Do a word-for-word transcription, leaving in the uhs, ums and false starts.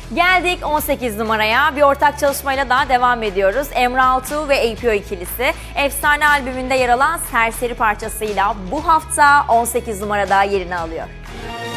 Geldik on sekiz numaraya. Bir ortak çalışmayla daha devam ediyoruz. Emre Altuğ ve A P O ikilisi efsane albümünde yer alan Serseri parçasıyla bu hafta on sekiz numarada yerini alıyor.